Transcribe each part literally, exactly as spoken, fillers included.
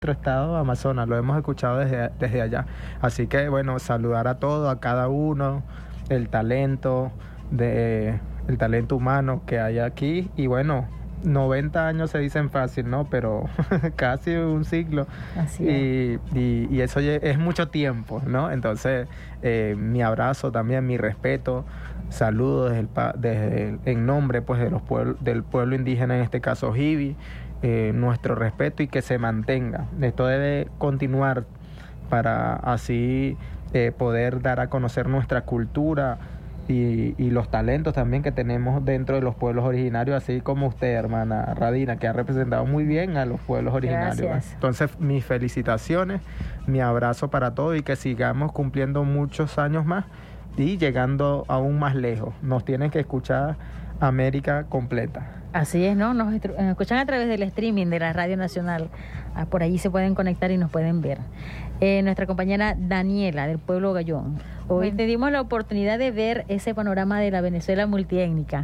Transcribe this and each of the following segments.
nuestro estado Amazonas, lo hemos escuchado desde, desde allá. Así que bueno, saludar a todos, a cada uno, el talento, de, el talento humano que hay aquí. Y bueno, noventa años se dicen fácil, ¿no? Pero casi un siglo. Así es. Y, y, y eso es mucho tiempo, ¿no? Entonces, eh, mi abrazo también, mi respeto, saludos desde el, desde el, en nombre pues, de los pueblos, del pueblo indígena, en este caso Jivi. Eh, nuestro respeto y que se mantenga. Esto debe continuar para así eh, poder dar a conocer nuestra cultura y, y los talentos también que tenemos dentro de los pueblos originarios, así como usted, hermana Radina, que ha representado muy bien a los pueblos originarios. Gracias. Entonces, mis felicitaciones, mi abrazo para todos y que sigamos cumpliendo muchos años más y llegando aún más lejos. Nos tienen que escuchar América completa. Así es, ¿no? Nos escuchan a través del streaming de la Radio Nacional. Ah, por allí se pueden conectar y nos pueden ver. Eh, nuestra compañera Daniela, del pueblo Gallón. Hoy bueno. Tuvimos la oportunidad de ver ese panorama de la Venezuela multiétnica.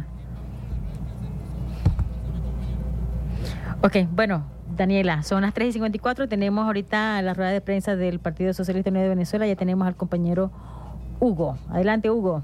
Ok, bueno, Daniela, son las tres y cincuenta y cuatro. Tenemos ahorita la rueda de prensa del Partido Socialista Unido de Venezuela. Ya tenemos al compañero Hugo. Adelante, Hugo.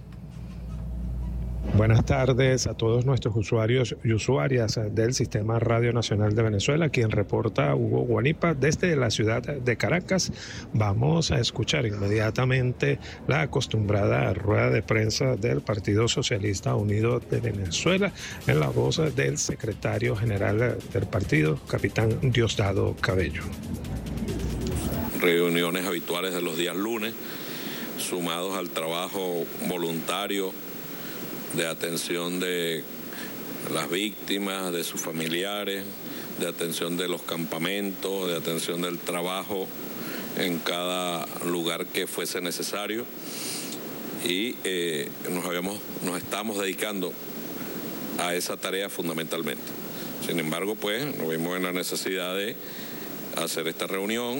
Buenas tardes a todos nuestros usuarios y usuarias del Sistema Radio Nacional de Venezuela, quien reporta Hugo Guanipa desde la ciudad de Caracas. Vamos a escuchar inmediatamente la acostumbrada rueda de prensa del Partido Socialista Unido de Venezuela en la voz del secretario general del partido, capitán Diosdado Cabello. Reuniones habituales de los días lunes, sumados al trabajo voluntario de atención de las víctimas, de sus familiares, de atención de los campamentos, de atención del trabajo en cada lugar que fuese necesario. Y eh, nos, habíamos, nos estamos dedicando a esa tarea fundamentalmente. Sin embargo, pues, nos vimos en la necesidad de hacer esta reunión,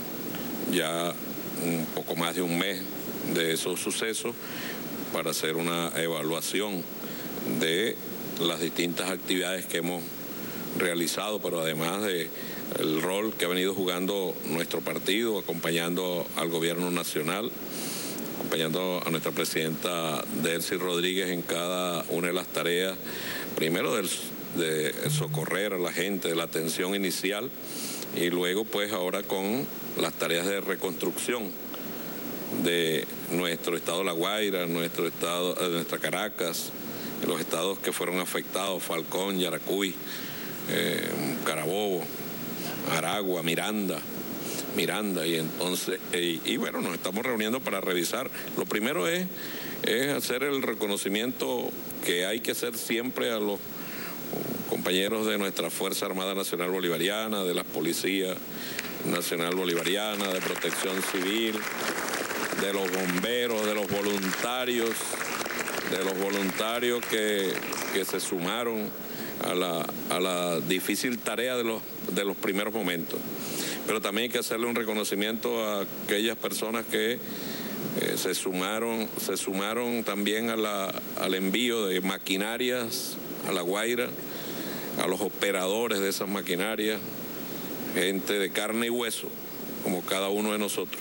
ya un poco más de un mes de esos sucesos, para hacer una evaluación de las distintas actividades que hemos realizado, pero además de el rol que ha venido jugando nuestro partido, acompañando al gobierno nacional, acompañando a nuestra presidenta Delcy Rodríguez en cada una de las tareas, primero del, de socorrer a la gente, de la atención inicial, y luego pues ahora con las tareas de reconstrucción de nuestro estado La Guaira, nuestro estado, nuestra Caracas, los estados que fueron afectados, Falcón, Yaracuy, eh, Carabobo, Aragua, Miranda, Miranda, y entonces, y, y bueno, nos estamos reuniendo para revisar. Lo primero es, es hacer el reconocimiento que hay que hacer siempre a los compañeros de nuestra Fuerza Armada Nacional Bolivariana, de la Policía Nacional Bolivariana, de Protección Civil, de los bomberos, de los voluntarios, de los voluntarios que, que se sumaron a la, a la difícil tarea de los, de los primeros momentos. Pero también hay que hacerle un reconocimiento a aquellas personas que eh, se sumaron, se sumaron también a la, al envío de maquinarias a La Guaira, a los operadores de esas maquinarias, gente de carne y hueso, como cada uno de nosotros.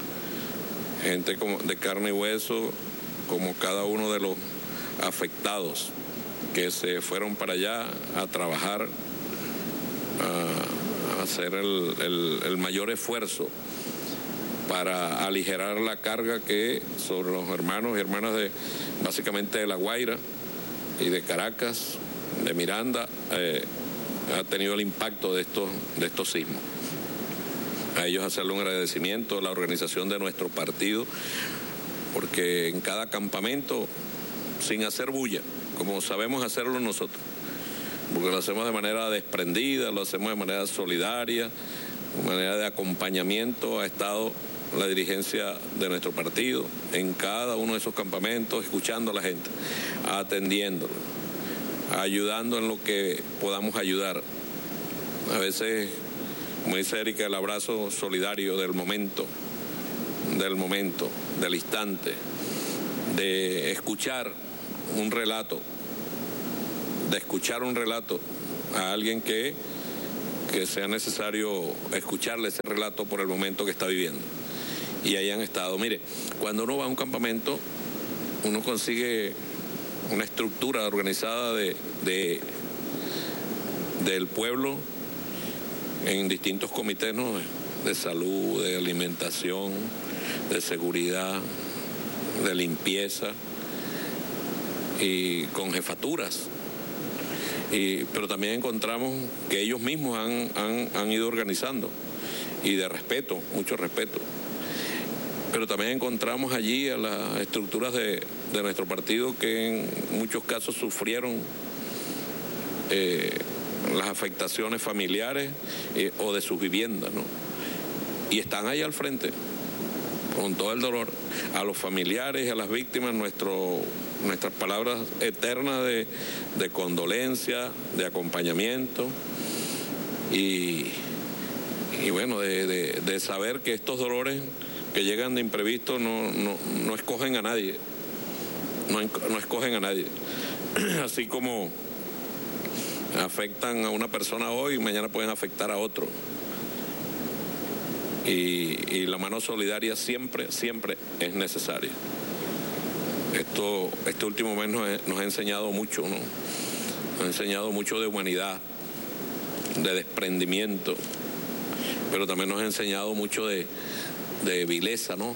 Gente como de carne y hueso, como cada uno de los afectados que se fueron para allá a trabajar, a, a hacer el, el, el mayor esfuerzo para aligerar la carga que sobre los hermanos y hermanas de básicamente de La Guaira y de Caracas, de Miranda, eh, ha tenido el impacto de estos, de estos sismos. A ellos hacerle un agradecimiento a la organización de nuestro partido, porque en cada campamento, sin hacer bulla, como sabemos hacerlo nosotros, porque lo hacemos de manera desprendida, lo hacemos de manera solidaria, de manera de acompañamiento, ha estado la dirigencia de nuestro partido en cada uno de esos campamentos, escuchando a la gente, atendiéndolo, ayudando en lo que podamos ayudar. A veces, como dice Erika, el abrazo solidario del momento, del momento, del instante, de escuchar un relato, de escuchar un relato a alguien que, que sea necesario escucharle ese relato por el momento que está viviendo. Y ahí han estado. Mire, cuando uno va a un campamento, uno consigue una estructura organizada de, de del pueblo en distintos comités, ¿no? De salud, de alimentación, de seguridad, de limpieza, y con jefaturas. Y, pero también encontramos que ellos mismos han, han, han ido organizando, y de respeto, mucho respeto. Pero también encontramos allí a las estructuras de, de nuestro partido que en muchos casos sufrieron eh, las afectaciones familiares eh, o de sus viviendas, ¿no? Y están ahí al frente, con todo el dolor. A los familiares y a las víctimas, nuestro, nuestras palabras eternas de, de condolencia, de acompañamiento, y, y bueno, de, de, de saber que estos dolores que llegan de imprevisto no, no, no escogen a nadie, no, no escogen a nadie. Así como afectan a una persona hoy, mañana pueden afectar a otro. Y, y la mano solidaria siempre, siempre es necesaria. Esto, este último mes nos, nos ha enseñado mucho, ¿no? Nos ha enseñado mucho de humanidad, de desprendimiento, pero también nos ha enseñado mucho de, de vileza, ¿no?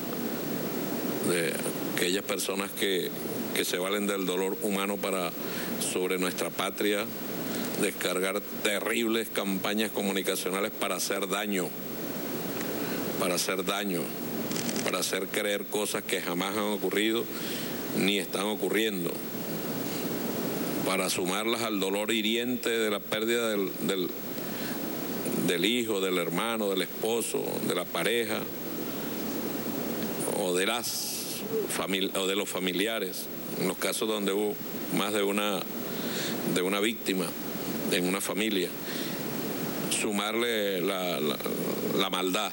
De aquellas personas que, que se valen del dolor humano para, sobre nuestra patria, descargar terribles campañas comunicacionales para hacer daño, para hacer daño, para hacer creer cosas que jamás han ocurrido ni están ocurriendo, para sumarlas al dolor hiriente de la pérdida del, del, del hijo, del hermano, del esposo, de la pareja o de las famili- o de los familiares, en los casos donde hubo más de una, de una víctima en una familia, sumarle la, la, la maldad.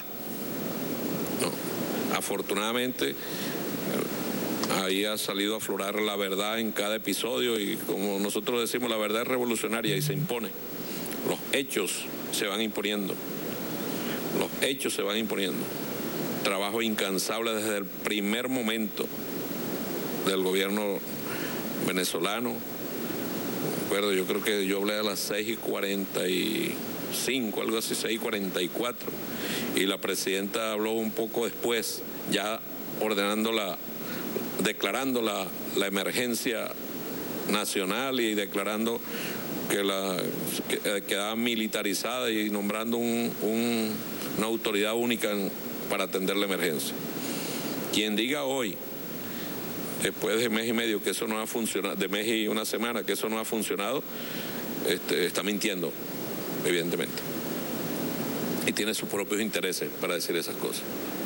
No. Afortunadamente, ahí ha salido a aflorar la verdad en cada episodio, y como nosotros decimos, la verdad es revolucionaria y se impone. Los hechos se van imponiendo. Los hechos se van imponiendo. Trabajo incansable desde el primer momento del gobierno venezolano. Recuerdo, yo creo que yo hablé a las seis y cuarenta y cinco, algo así, seis y cuarenta y cuatro. Y la presidenta habló un poco después, ya ordenando la, declarando la, la emergencia nacional y declarando que la que, quedaba militarizada y nombrando un, un, una autoridad única en, para atender la emergencia. Quien diga hoy, después de mes y medio, que eso no ha funcionado, de mes y una semana, que eso no ha funcionado, este, está mintiendo, evidentemente. Y tiene sus propios intereses para decir esas cosas.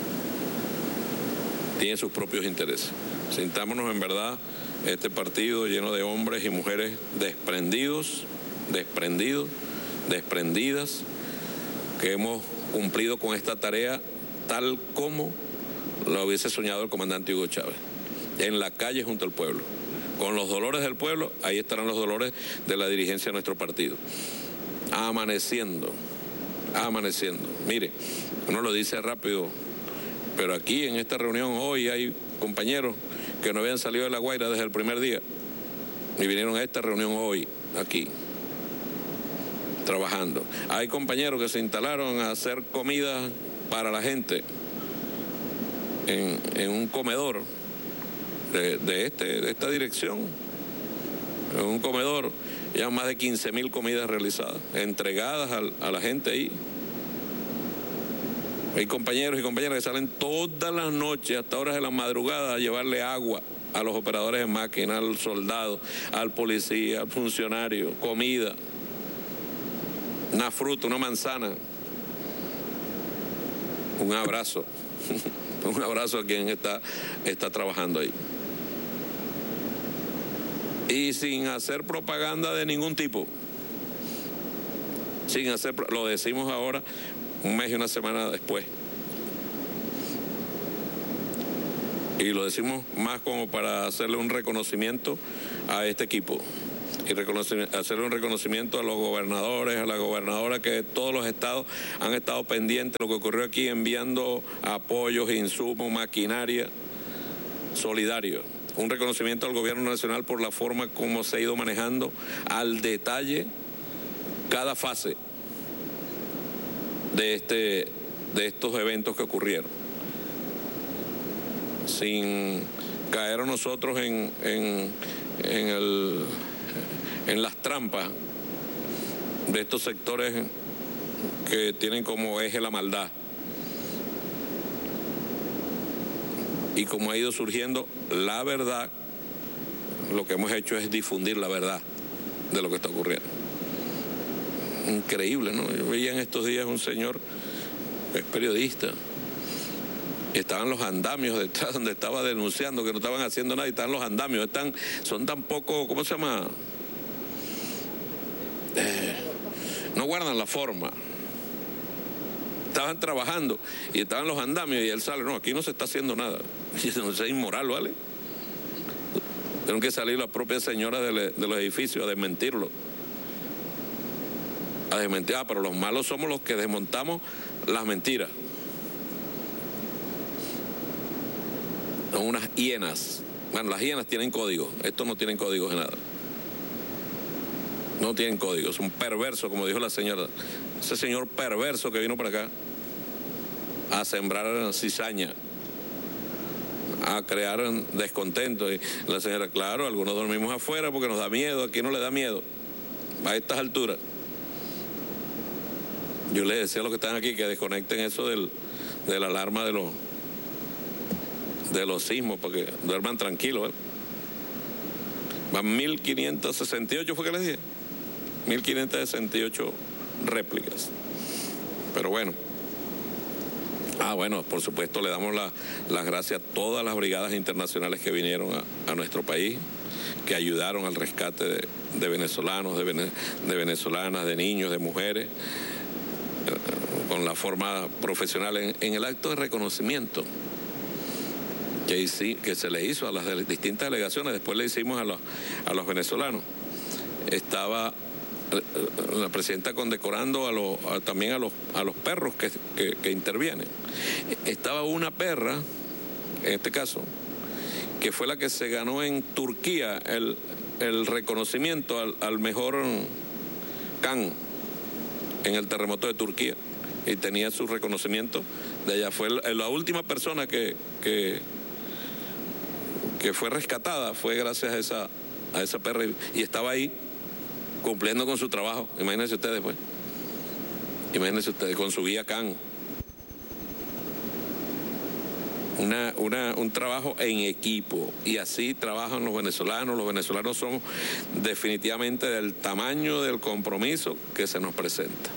Tiene sus propios intereses. Sintámonos en verdad este partido lleno de hombres y mujeres desprendidos, desprendidos, desprendidas, que hemos cumplido con esta tarea tal como lo hubiese soñado el comandante Hugo Chávez, en la calle junto al pueblo. Con los dolores del pueblo, ahí estarán los dolores de la dirigencia de nuestro partido. Amaneciendo, amaneciendo. Mire, uno lo dice rápido, pero aquí en esta reunión hoy hay compañeros que no habían salido de La Guaira desde el primer día y vinieron a esta reunión hoy, aquí, trabajando. Hay compañeros que se instalaron a hacer comida para la gente en, en un comedor de, de, este, de esta dirección, en un comedor, ya más de quince mil comidas realizadas, entregadas a, a la gente ahí. Hay compañeros y compañeras que salen todas las noches, hasta horas de la madrugada, a llevarle agua a los operadores de máquina, al soldado, al policía, al funcionario, comida, una fruta, una manzana. Un abrazo, un abrazo a quien está, está trabajando ahí. Y sin hacer propaganda de ningún tipo, sin hacer, lo decimos ahora, un mes y una semana después. Y lo decimos más como para hacerle un reconocimiento a este equipo, y hacer un reconocimiento a los gobernadores, a la gobernadora, que todos los estados han estado pendientes de lo que ocurrió aquí, enviando apoyos, insumos, maquinaria, solidario. Un reconocimiento al gobierno nacional por la forma como se ha ido manejando al detalle cada fase de, este, de estos eventos que ocurrieron, sin caer nosotros en, en, en, el, en las trampas de estos sectores que tienen como eje la maldad. Y como ha ido surgiendo la verdad, lo que hemos hecho es difundir la verdad de lo que está ocurriendo. Increíble, ¿no? Yo veía en estos días un señor, es periodista, y estaban los andamios detrás donde estaba denunciando que no estaban haciendo nada, y están los andamios, están, son tan poco, ¿cómo se llama? Eh, no guardan la forma. Estaban trabajando y estaban los andamios y él sale, no, aquí no se está haciendo nada. Y eso es inmoral, ¿vale? Tienen que salir las propias señoras de, de los edificios a desmentirlo. A desmentir, ah, pero los malos somos los que desmontamos las mentiras. Son unas hienas. Bueno, las hienas tienen código, estos no tienen códigos de nada. No tienen códigos, son perversos, como dijo la señora. Ese señor perverso que vino para acá a sembrar cizaña, a crear descontento. Y la señora, claro, algunos dormimos afuera porque nos da miedo, aquí no le da miedo, a estas alturas. Yo les decía a los que están aquí que desconecten eso del, de la alarma de los, de los sismos, para que duerman tranquilos, ¿eh? Van mil quinientos sesenta y ocho, ¿fue que les dije? mil quinientos sesenta y ocho réplicas. Pero bueno. Ah, bueno, por supuesto le damos la, las gracias a todas las brigadas internacionales que vinieron a, a nuestro país, que ayudaron al rescate de, de venezolanos, de, vene, de venezolanas, de niños, de mujeres, eh, con la forma profesional en, en el acto de reconocimiento que, hici, que se le hizo a las de, distintas delegaciones. Después le hicimos a los, a los venezolanos. Estaba la presidenta condecorando a los, a, también a los, a los perros que, que, que intervienen. Estaba una perra, en este caso, que fue la que se ganó en Turquía el, el reconocimiento al, al mejor can en el terremoto de Turquía, y tenía su reconocimiento de allá. Fue la, la última persona que, que, que fue rescatada, fue gracias a esa, a esa perra, y, y estaba ahí cumpliendo con su trabajo. Imagínense ustedes, pues. Imagínense ustedes, con su guía can. Una, una, un trabajo en equipo. Y así trabajan los venezolanos. Los venezolanos somos definitivamente del tamaño del compromiso que se nos presenta.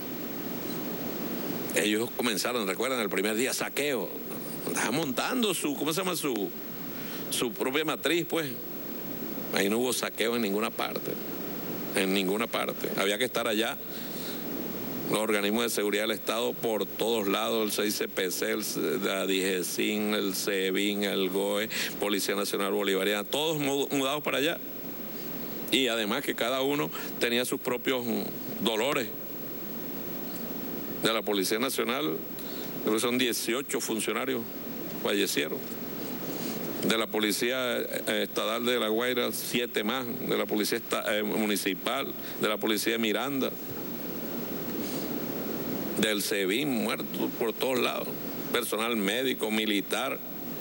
Ellos comenzaron, recuerdan, el primer día, saqueo. Estaban montando su, ¿cómo se llama? Su, su propia matriz, pues. Ahí no hubo saqueo en ninguna parte. En ninguna parte. Había que estar allá. Los organismos de seguridad del Estado por todos lados, el C I C P C, el, la DIGESIN, el SEBIN, el G O E, Policía Nacional Bolivariana, todos mudados para allá. Y además que cada uno tenía sus propios dolores. De la Policía Nacional, creo que son dieciocho funcionarios fallecieron. De la Policía Estatal de La Guaira, siete más. De la Policía Esta, eh, Municipal, de la Policía de Miranda, del SEBIN, muertos por todos lados. Personal médico, militar.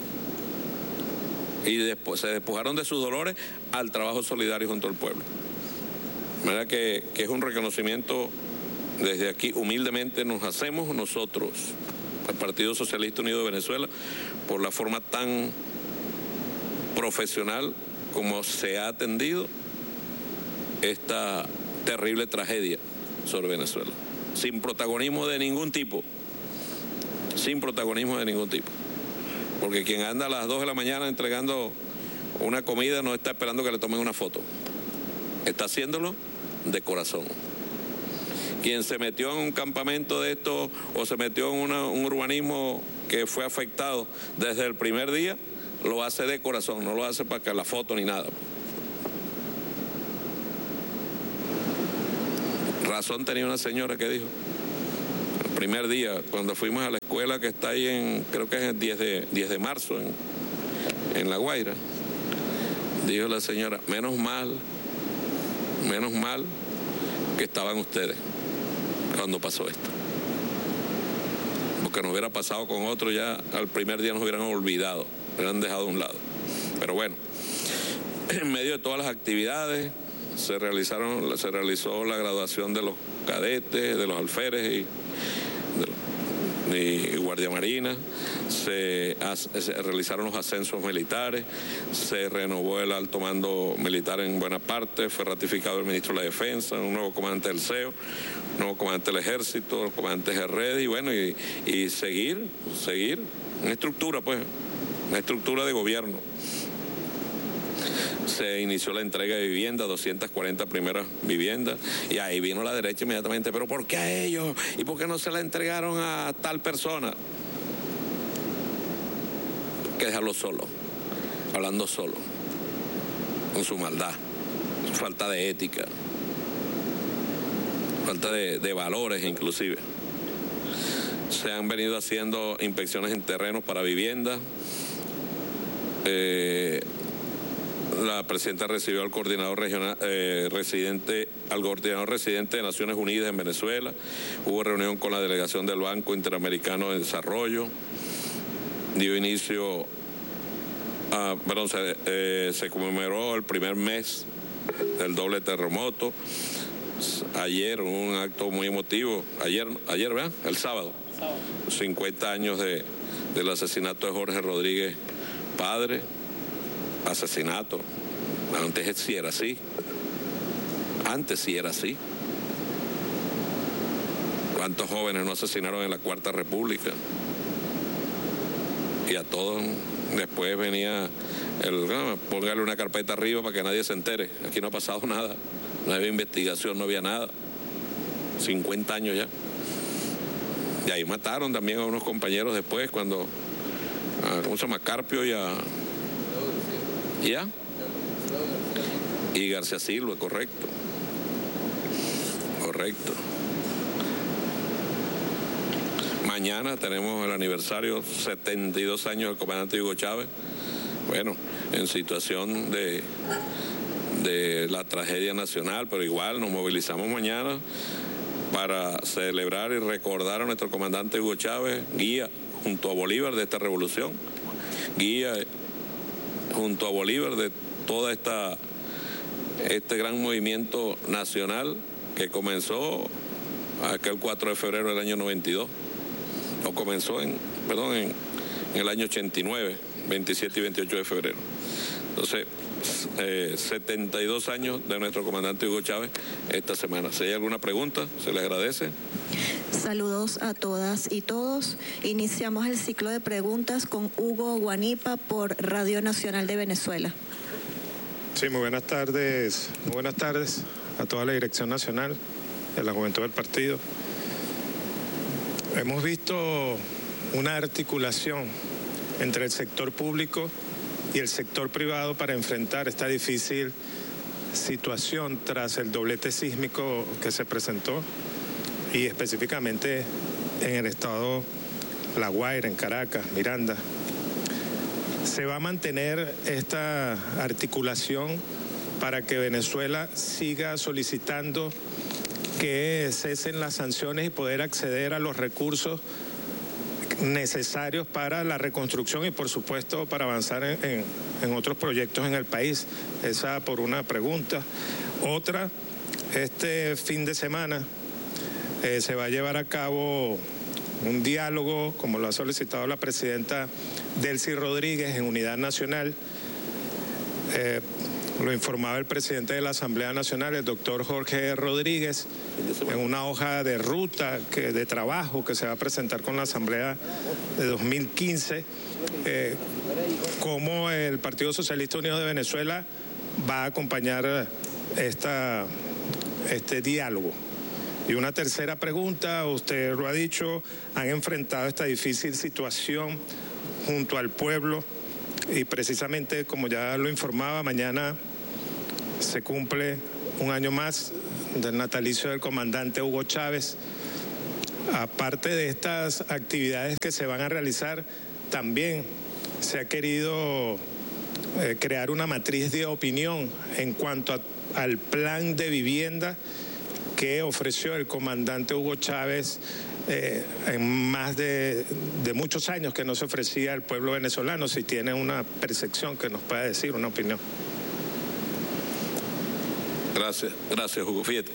Y después se despojaron de sus dolores al trabajo solidario junto al pueblo. De manera que, que es un reconocimiento desde aquí, humildemente nos hacemos nosotros, el Partido Socialista Unido de Venezuela, por la forma tan profesional como se ha atendido esta terrible tragedia sobre Venezuela, sin protagonismo de ningún tipo, sin protagonismo de ningún tipo, porque quien anda a las dos de la mañana entregando una comida no está esperando que le tomen una foto, está haciéndolo de corazón. Quien se metió en un campamento de esto o se metió en una, un urbanismo que fue afectado desde el primer día, lo hace de corazón, no lo hace para que la foto ni nada. razón tenía una señora que dijo, el primer día, cuando fuimos a la escuela que está ahí en, creo que es el diez de marzo, en, en La Guaira, dijo la señora, menos mal, menos mal que estaban ustedes cuando pasó esto. Porque nos hubiera pasado con otro, ya al primer día nos hubieran olvidado, nos hubieran dejado a un lado. Pero bueno, en medio de todas las actividades se realizaron, se realizó la graduación de los cadetes, de los alférez y, de, y guardia marina, se, se realizaron los ascensos militares, se renovó el alto mando militar en buena parte, fue ratificado el ministro de la Defensa, un nuevo comandante del C E O, un nuevo comandante del Ejército, los comandantes de red y bueno, y, y seguir, seguir, una estructura pues, una estructura de gobierno. Se inició la entrega de viviendas, doscientas cuarenta primeras viviendas, y ahí vino la derecha inmediatamente, pero ¿por qué a ellos? ¿Y por qué no se la entregaron a tal persona? Hay que dejarlo solo, hablando solo, con su maldad, su falta de ética, falta de, de valores inclusive. Se han venido haciendo inspecciones en terrenos para viviendas. Eh, La presidenta recibió al coordinador regional eh, residente, al coordinador residente de Naciones Unidas en Venezuela. Hubo reunión con la delegación del Banco Interamericano de Desarrollo. Dio inicio a, perdón, se, eh, se conmemoró el primer mes del doble terremoto. Ayer hubo un acto muy emotivo. Ayer, ayer, ¿verdad? El sábado. sábado. cincuenta años de, del asesinato de Jorge Rodríguez, padre. Asesinato. Antes sí era así. Antes sí era así. ¿Cuántos jóvenes no asesinaron en la Cuarta República? Y a todos después venía el, no, póngale una carpeta arriba para que nadie se entere. Aquí no ha pasado nada. No había investigación, no había nada. cincuenta años ya. Y ahí mataron también a unos compañeros después cuando, a, ¿cómo se llama? Carpio y a... ¿Ya? Y García Silva, correcto. Correcto. Mañana tenemos el aniversario, setenta y dos años del comandante Hugo Chávez. Bueno, en situación de, de la tragedia nacional, pero igual nos movilizamos mañana para celebrar y recordar a nuestro comandante Hugo Chávez, guía junto a Bolívar de esta revolución, guía junto a Bolívar de toda esta este gran movimiento nacional que comenzó aquel cuatro de febrero del año noventa y dos, o comenzó en, perdón, en, en el año ochenta y nueve, veintisiete y veintiocho de febrero. Entonces, eh, setenta y dos años de nuestro comandante Hugo Chávez esta semana. Si hay alguna pregunta, se les agradece. Saludos a todas y todos. Iniciamos el ciclo de preguntas con Hugo Guanipa por Radio Nacional de Venezuela. Sí, muy buenas tardes. Muy buenas tardes a toda la Dirección Nacional de la Juventud del Partido. Hemos visto una articulación entre el sector público y el sector privado para enfrentar esta difícil situación tras el doblete sísmico que se presentó, y específicamente en el estado La Guaira, en Caracas, Miranda. Se va a mantener esta articulación para que Venezuela siga solicitando que cesen las sanciones y poder acceder a los recursos necesarios para la reconstrucción y por supuesto para avanzar en, en, en otros proyectos en el país. Esa por una pregunta. Otra, este fin de semana eh, se va a llevar a cabo un diálogo, como lo ha solicitado la presidenta Delcy Rodríguez, en Unidad Nacional. Eh, lo informaba el presidente de la Asamblea Nacional, el doctor Jorge Rodríguez, en una hoja de ruta que, de trabajo que se va a presentar con la Asamblea de dos mil quince, eh, cómo el Partido Socialista Unido de Venezuela va a acompañar esta, este diálogo. Y una tercera pregunta, usted lo ha dicho, han enfrentado esta difícil situación junto al pueblo y precisamente, como ya lo informaba, mañana se cumple un año más del natalicio del comandante Hugo Chávez. Aparte de estas actividades que se van a realizar, también se ha querido eh, crear una matriz de opinión en cuanto a, al plan de vivienda que ofreció el comandante Hugo Chávez eh, en más de, de muchos años que no se ofrecía al pueblo venezolano. Si tiene una percepción que nos pueda decir, una opinión. Gracias, gracias Hugo. Fíjate,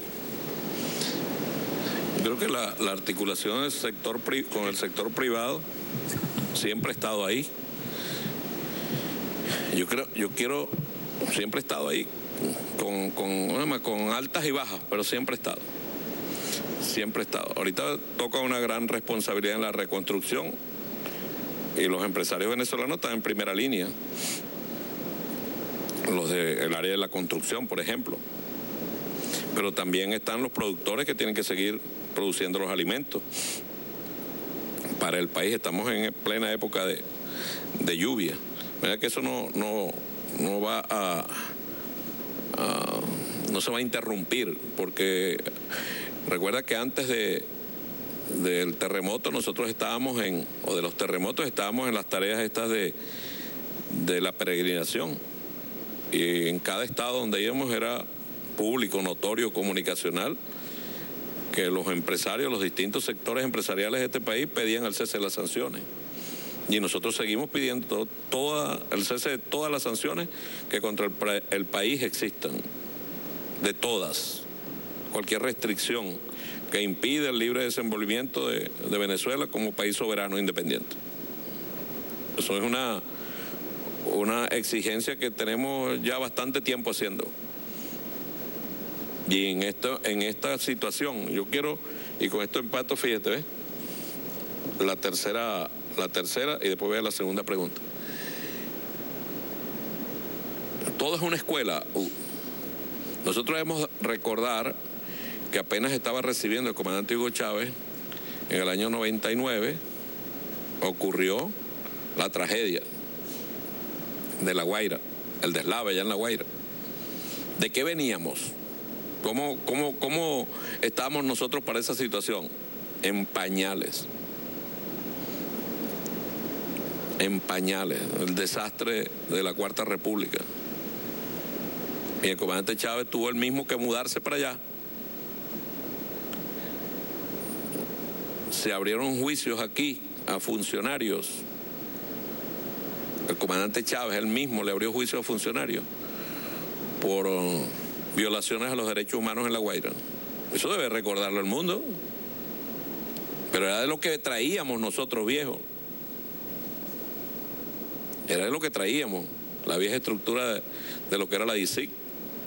creo que la, la articulación del sector pri, con el sector privado siempre ha estado ahí. Yo creo, yo quiero, siempre he estado ahí, con, con, con altas y bajas, pero siempre he estado. Siempre he estado. Ahorita toca una gran responsabilidad en la reconstrucción y los empresarios venezolanos están en primera línea. Los del área de la construcción, por ejemplo. Pero también están los productores que tienen que seguir produciendo los alimentos para el país. Estamos en plena época de, de lluvia. ¿Verdad que eso no, no, no va a, a no se va a interrumpir? Porque recuerda que antes de del terremoto nosotros estábamos en, o de los terremotos estábamos en las tareas estas de, de la peregrinación. Y en cada estado donde íbamos era público, notorio, comunicacional, que los empresarios, los distintos sectores empresariales de este país pedían el cese de las sanciones. Y nosotros seguimos pidiendo todo, toda, el cese de todas las sanciones que contra el, el país existan, de todas. Cualquier restricción que impide el libre desenvolvimiento de, de Venezuela como país soberano e independiente. Eso es una, una exigencia que tenemos ya bastante tiempo haciendo. Y en esta, en esta situación, yo quiero, y con esto empato, fíjate, ¿ves? La tercera, la tercera, y después voy a la segunda pregunta. Todo es una escuela. Nosotros debemos recordar que apenas estaba recibiendo el comandante Hugo Chávez, en el año noventa y nueve, ocurrió la tragedia de La Guaira, el deslave allá en La Guaira. ¿De qué veníamos? ¿Cómo, cómo, cómo estábamos nosotros para esa situación? En pañales. En pañales. El desastre de la Cuarta República. Y el comandante Chávez tuvo el mismo que mudarse para allá. Se abrieron juicios aquí a funcionarios. El comandante Chávez, él mismo, le abrió juicios a funcionarios por uh, violaciones a los derechos humanos en La Guaira. Eso debe recordarlo el mundo. Pero era de lo que traíamos nosotros viejos. Era de lo que traíamos, la vieja estructura de, de lo que era la D I C I C.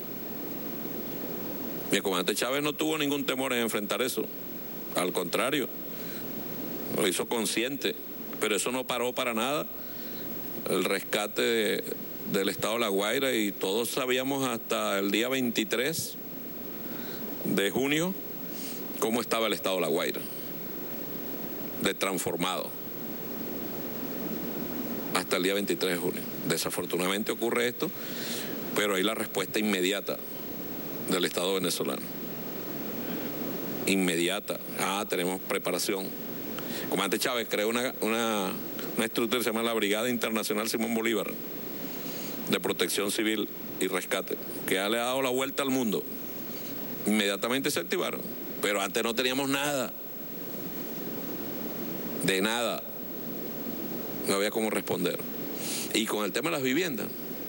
Y el comandante Chávez no tuvo ningún temor en enfrentar eso. Al contrario, lo hizo consciente. Pero eso no paró para nada el rescate de, del estado de La Guaira, y todos sabíamos hasta el día veintitrés de junio cómo estaba el estado de La Guaira, de transformado, hasta el día veintitrés de junio. Desafortunadamente ocurre esto, pero hay la respuesta inmediata del Estado venezolano. Inmediata. Ah, tenemos preparación. El comandante Chávez creó una, una, una estructura que se llama la Brigada Internacional Simón Bolívar de Protección Civil y Rescate, que ya le ha dado la vuelta al mundo. Inmediatamente se activaron, pero antes no teníamos nada, de nada, no había cómo responder. Y con el tema de las viviendas,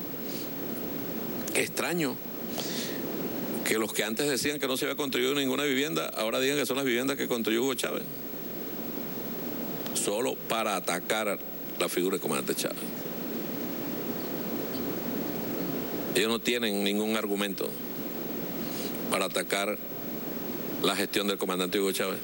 qué extraño que los que antes decían que no se había construido ninguna vivienda, ahora digan que son las viviendas que construyó Hugo Chávez, solo para atacar la figura del comandante Chávez. Ellos no tienen ningún argumento para atacar la gestión del comandante Hugo Chávez.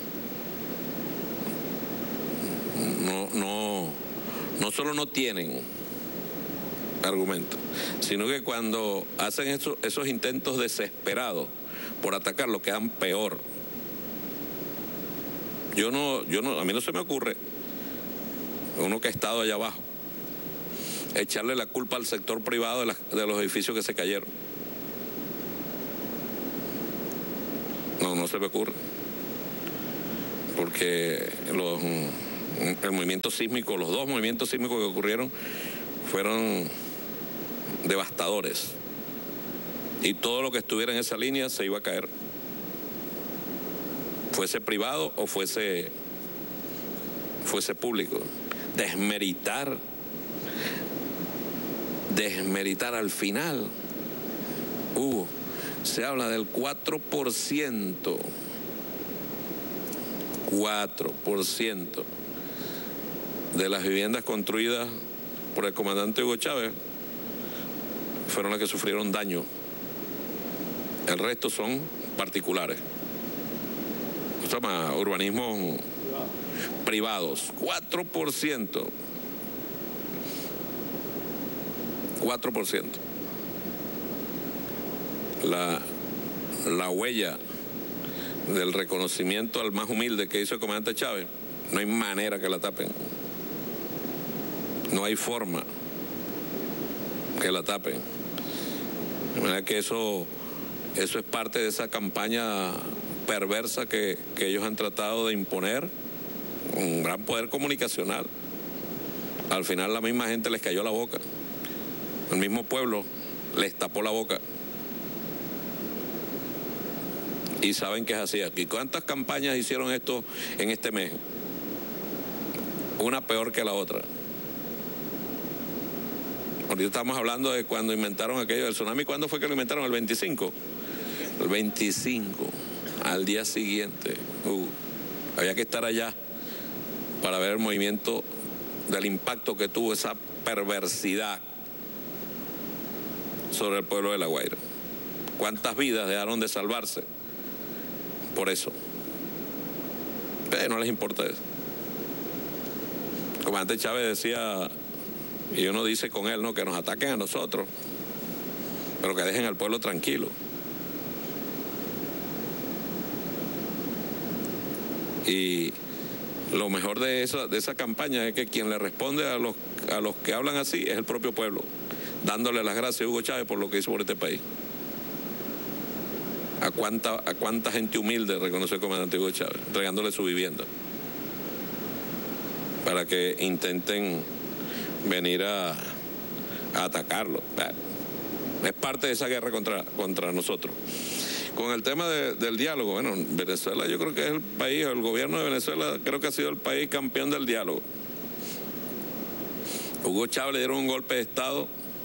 No, no, no solo no tienen argumentos, sino que cuando hacen eso, esos intentos desesperados por atacarlo, quedan peor. Yo no, yo no, a mí no se me ocurre, uno que ha estado allá abajo, echarle la culpa al sector privado de, la, de los edificios que se cayeron. se me ocurre. Porque los, el movimiento sísmico, los dos movimientos sísmicos que ocurrieron fueron devastadores. Y todo lo que estuviera en esa línea se iba a caer. Fuese privado o fuese, fuese público. Desmeritar, desmeritar al final. Hugo, se habla del cuatro por ciento. cuatro por ciento de las viviendas construidas por el comandante Hugo Chávez fueron las que sufrieron daño. El resto son particulares. Se llama urbanismos privados. cuatro por ciento. cuatro por ciento. La, la huella del reconocimiento al más humilde que hizo el comandante Chávez, no hay manera que la tapen. No hay forma que la tapen. De manera que eso, eso es parte de esa campaña perversa que, que ellos han tratado de imponer, un gran poder comunicacional. Al final la misma gente les cayó la boca. El mismo pueblo les tapó la boca. Y saben que es así aquí. ¿Cuántas campañas hicieron esto en este mes? Una peor que la otra. Ahorita estamos hablando de cuando inventaron aquello del tsunami. ¿Cuándo fue que lo inventaron? ¿El veinticinco? El veinticinco. Al día siguiente. Uh, había que estar allá para ver el movimiento del impacto que tuvo esa perversidad sobre el pueblo de La Guaira. ¿Cuántas vidas dejaron de salvarse por eso? Pero no les importa eso. El comandante Chávez decía, y uno dice con él, ¿no?, que nos ataquen a nosotros, pero que dejen al pueblo tranquilo. Y lo mejor de esa, de esa campaña es que quien le responde a los, a los que hablan así es el propio pueblo, dándole las gracias a Hugo Chávez por lo que hizo por este país. A cuánta, a cuánta gente humilde reconoce el comandante Hugo Chávez, entregándole su vivienda para que intenten venir a, a atacarlo. Es parte de esa guerra contra, contra nosotros. Con el tema de, del diálogo, bueno, Venezuela yo creo que es el país, el gobierno de Venezuela creo que ha sido el país campeón del diálogo. Hugo Chávez le dieron un golpe de Estado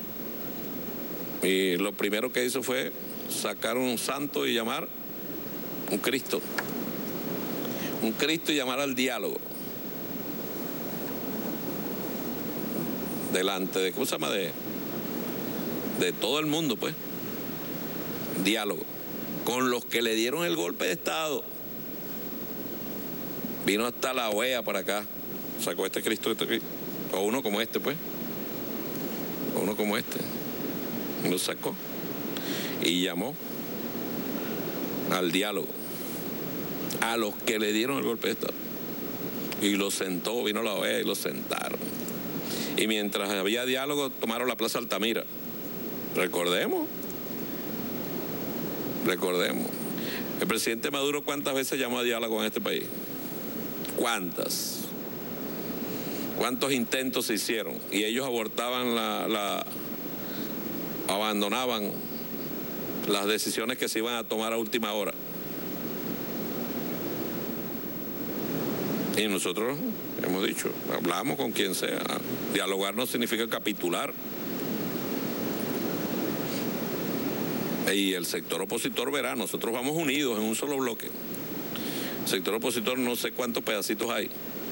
y lo primero que hizo fue sacar un santo y llamar un Cristo. Un Cristo y llamar al diálogo. Delante de, ¿cómo se llama? De, de todo el mundo, pues. Diálogo. Con los que le dieron el golpe de Estado. Vino hasta la O E A para acá. Sacó este Cristo, este Cristo. O uno como este, pues. O uno como este. Lo sacó. Y llamó al diálogo. A los que le dieron el golpe de Estado. Y lo sentó, vino la O E A y lo sentaron. Y mientras había diálogo, tomaron la Plaza Altamira. Recordemos. Recordemos. El presidente Maduro, ¿cuántas veces llamó a diálogo en este país? ¿Cuántas? ¿Cuántos intentos se hicieron? Y ellos abortaban la, la abandonaban las decisiones que se iban a tomar a última hora. Y nosotros hemos dicho, hablamos con quien sea. Dialogar no significa capitular. Y el sector opositor verá, nosotros vamos unidos en un solo bloque. El sector opositor no sé cuántos pedacitos hay.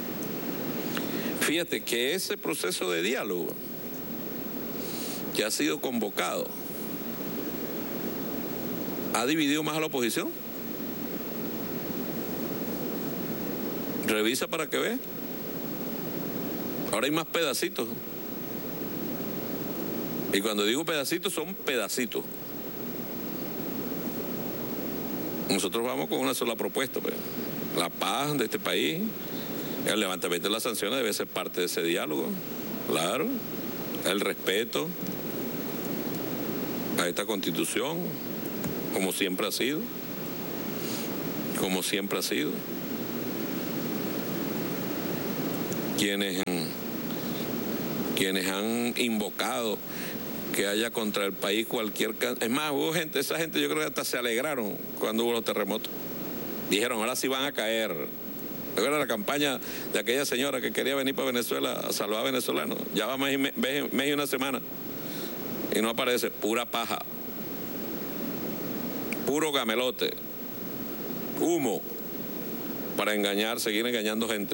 Fíjate que ese proceso de diálogo que ha sido convocado ha dividido más a la oposición. Revisa para que veas. Ahora hay más pedacitos. Y cuando digo pedacitos, son pedacitos. Nosotros vamos con una sola propuesta, pues. La paz de este país, el levantamiento de las sanciones debe ser parte de ese diálogo, claro. El respeto a esta Constitución, como siempre ha sido. como siempre ha sido. Quienes, quienes han invocado que haya contra el país cualquier... Es más, hubo gente, esa gente yo creo que hasta se alegraron cuando hubo los terremotos. Dijeron, ahora sí van a caer. Era la campaña de aquella señora que quería venir para Venezuela a salvar a venezolanos. Ya va mes y, mes, mes y una semana y no aparece. Pura paja, puro gamelote, humo para engañar, seguir engañando gente.